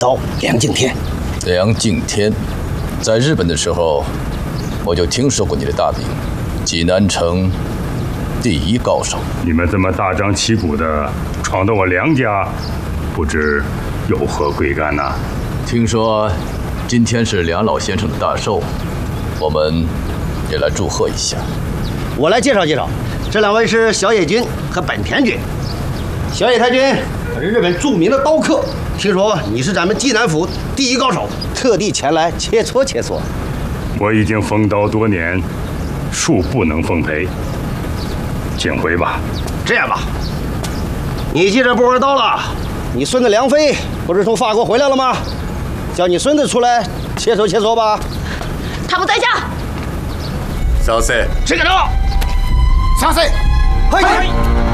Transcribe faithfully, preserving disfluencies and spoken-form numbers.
刀梁敬天。 梁敬天，在日本的时候，我就听说过你的大名，济南城第一高手。 你们这么大张旗鼓的闯到我梁家，不知有何贵干呐？ 听说今天是梁老先生的大寿，我们也来祝贺一下。 我来介绍介绍，这两位是小野君和本田君。小野太君是日本著名的刀客，听说你是咱们济南府第一高手，特地前来切磋切磋。 我已经封刀多年，恕不能奉陪，请回吧。 这样吧，你既然不玩刀了，你孙子梁飞不是从法国回来了吗？叫你孙子出来切磋切磋吧。 他不在家。 先生， 这个刀。先生，はい。